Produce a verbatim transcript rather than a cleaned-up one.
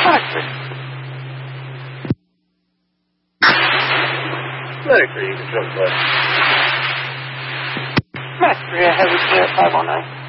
Mercury. Mercury, you can drop by. Mercury, I have it clear five one nine.